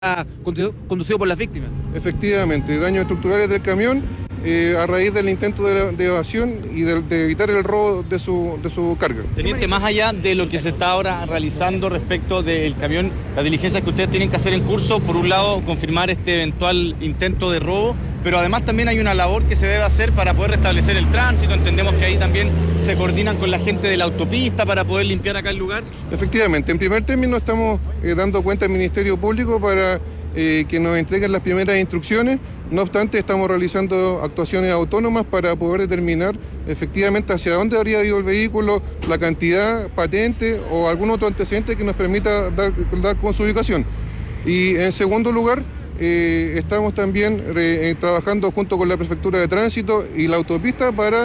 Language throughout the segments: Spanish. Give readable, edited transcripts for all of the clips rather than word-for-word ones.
conducido por las víctimas. Efectivamente, daños estructurales del camión a raíz del intento de evasión y de evitar el robo de su carga. Teniente, más allá de lo que se está ahora realizando respecto del camión, las diligencias que ustedes tienen que hacer en curso, por un lado, confirmar este eventual intento de robo, pero además también hay una labor que se debe hacer para poder restablecer el tránsito. Entendemos que ahí también se coordinan con la gente de la autopista para poder limpiar acá el lugar. Efectivamente, en primer término estamos dando cuenta al Ministerio Público para que nos entreguen las primeras instrucciones. No obstante, estamos realizando actuaciones autónomas para poder determinar efectivamente hacia dónde habría ido el vehículo, la cantidad, patente o algún otro antecedente que nos permita dar con su ubicación. Y en segundo lugar, estamos también trabajando junto con la Prefectura de Tránsito y la autopista para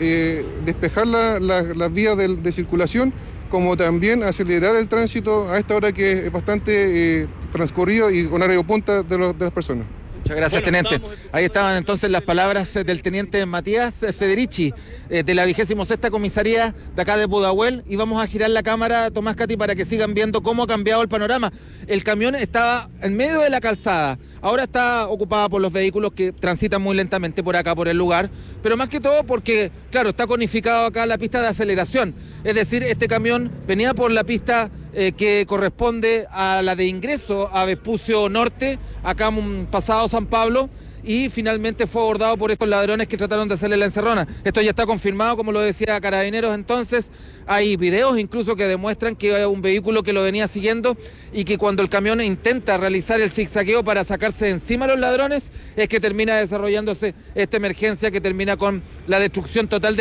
despejar las vías de circulación, como también acelerar el tránsito a esta hora que es bastante transcurrido y con horario punta de las personas. Muchas gracias, teniente. Ahí estaban entonces las palabras del teniente Matías Federici, de la 26ª comisaría de acá de Pudahuel, y vamos a girar la cámara, Tomás, Cati, para que sigan viendo cómo ha cambiado el panorama. El camión estaba en medio de la calzada, ahora está ocupada por los vehículos que transitan muy lentamente por acá, por el lugar, pero más que todo porque, claro, está conificado acá la pista de aceleración, es decir, este camión venía por la pista que corresponde a la de ingreso a Vespucio Norte, acá pasado San Pablo, y finalmente fue abordado por estos ladrones que trataron de hacerle la encerrona. Esto ya está confirmado, como lo decía Carabineros. Entonces hay videos incluso que demuestran que hay un vehículo que lo venía siguiendo y que cuando el camión intenta realizar el zigzagueo para sacarse de encima a los ladrones es que termina desarrollándose esta emergencia que termina con la destrucción total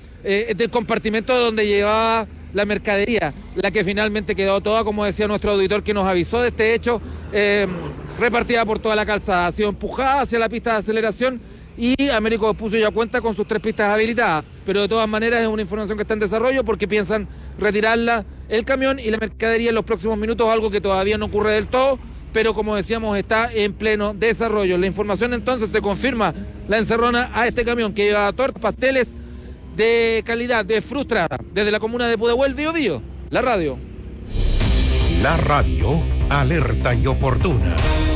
del compartimento donde llevaba la mercadería, la que finalmente quedó toda, como decía nuestro auditor que nos avisó de este hecho, repartida por toda la calzada. Ha sido empujada hacia la pista de aceleración y Américo Vespucio ya cuenta con sus 3 pistas habilitadas, pero de todas maneras es una información que está en desarrollo porque piensan retirarla, el camión y la mercadería en los próximos minutos, algo que todavía no ocurre del todo, pero como decíamos está en pleno desarrollo. La información entonces se confirma la encerrona a este camión que lleva tortas, pasteles de calidad, de Frustrada, desde la comuna de Pudahuel, Biobío, la radio. La radio, alerta y oportuna.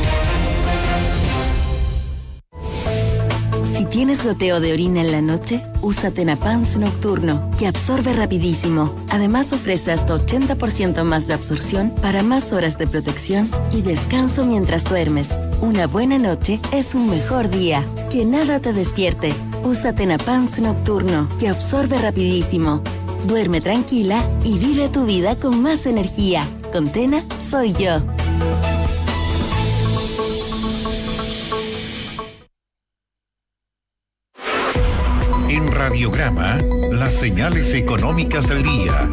Si tienes goteo de orina en la noche, usa Tenapans Nocturno, que absorbe rapidísimo. Además ofrece hasta 80% más de absorción para más horas de protección y descanso mientras duermes. Una buena noche es un mejor día. Que nada te despierte. Usa Tenapans Nocturno, que absorbe rapidísimo. Duerme tranquila y vive tu vida con más energía. Con Tena, soy yo. En Radiograma, las señales económicas del día.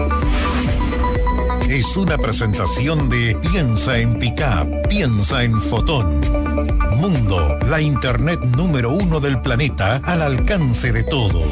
Es una presentación de Piensa en Pickup, piensa en Fotón. Mundo, la internet número 1 del planeta al alcance de todos.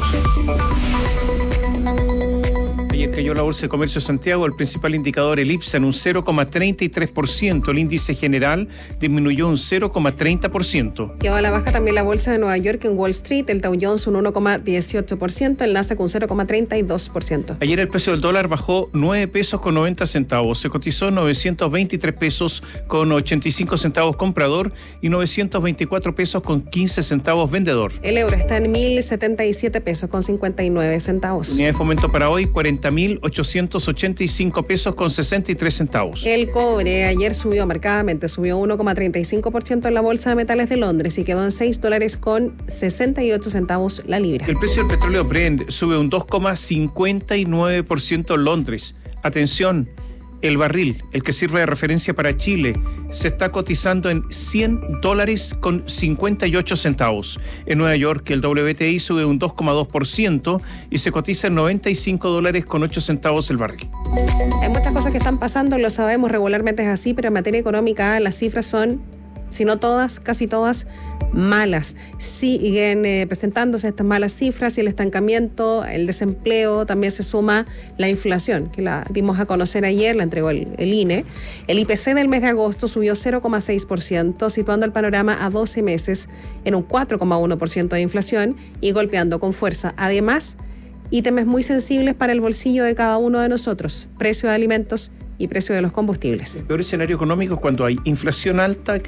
Ayer cayó la Bolsa de Comercio de Santiago, el principal indicador, el IPSA, en un 0,33%. El índice general disminuyó un 0,30%. Quedó a la baja también la Bolsa de Nueva York en Wall Street, el Dow Jones un 1,18%, el Nasdaq un 0,32%. Ayer el precio del dólar bajó 9 pesos con 90 centavos. Se cotizó 923 pesos con 85 centavos comprador y 924 pesos con 15 centavos vendedor. El euro está en 1.077 pesos con 59 centavos. Unidad de fomento para hoy, 40.885 pesos con 63 centavos. El cobre ayer subió marcadamente, subió 1,35% en la Bolsa de Metales de Londres y quedó en $6 con 68 centavos la libra. El precio del petróleo Brent sube un 2,59% en Londres. Atención, el barril, el que sirve de referencia para Chile, se está cotizando en $100 con 58 centavos. En Nueva York, el WTI sube un 2,2% y se cotiza en $95 con 8 centavos el barril. Hay muchas cosas que están pasando, lo sabemos, regularmente es así, pero en materia económica las cifras son, si no todas, casi todas, malas. Siguen presentándose estas malas cifras y el estancamiento, el desempleo, también se suma la inflación, que la dimos a conocer ayer, la entregó el INE. El IPC del mes de agosto subió 0,6%, situando el panorama a 12 meses en un 4,1% de inflación y golpeando con fuerza. Además, ítems muy sensibles para el bolsillo de cada uno de nosotros: precio de alimentos, y precio de los combustibles. El peor escenario económico es cuando hay inflación alta,